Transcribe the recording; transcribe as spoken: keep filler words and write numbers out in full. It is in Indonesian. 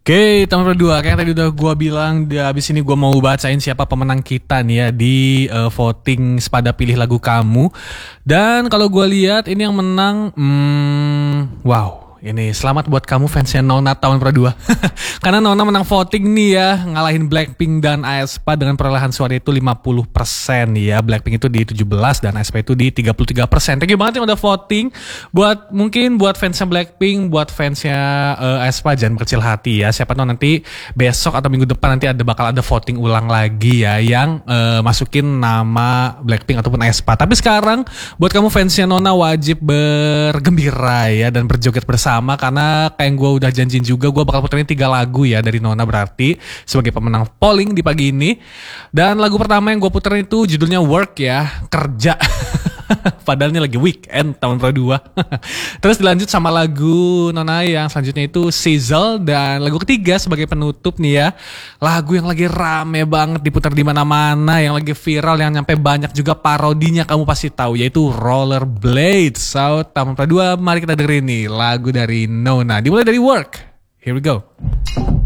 Oke, teman berdua, kayak tadi udah gue bilang, di abis ini gue mau bacain siapa pemenang kita nih ya di uh, voting Sepada Pilih Lagu Kamu. Dan kalau gue lihat ini yang menang, hmm, wow. Ini selamat buat kamu fansnya Nona tahun berdua. Karena Nona menang voting nih ya, ngalahin Blackpink dan aespa dengan perolehan suara itu lima puluh persen ya. Blackpink itu di tujuh belas dan aespa itu di tiga puluh tiga persen. Thank you banget yang udah voting. Buat mungkin buat fansnya Blackpink, buat fansnya uh, aespa jangan berkecil hati ya. Siapa tahu nanti besok atau minggu depan nanti ada bakal ada voting ulang lagi ya yang uh, masukin nama Blackpink ataupun aespa. Tapi sekarang buat kamu fansnya Nona wajib bergembira ya dan berjoget bersama. Sama karena kayak yang gue udah janjiin juga, gue bakal puterin tiga lagu ya dari Nona berarti sebagai pemenang polling di pagi ini. Dan lagu pertama yang gue puterin itu judulnya Work ya, kerja. Padahal ini lagi weekend tahun berdua. Terus dilanjut sama lagu Nona yang selanjutnya itu Sizzle. Dan lagu ketiga sebagai penutup nih ya, lagu yang lagi rame banget diputar di mana-mana, yang lagi viral, yang nyampe banyak juga parodinya kamu pasti tahu, yaitu Rollerblades. So tahun berdua mari kita dengerin nih lagu dari Nona. Dimulai dari Work. Here we go.